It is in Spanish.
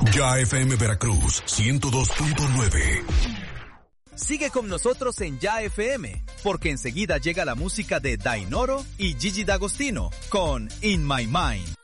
Ya FM Veracruz 102.9. Sigue con nosotros en Ya FM, porque enseguida llega la música de Dainoro y Gigi D'Agostino con In My Mind.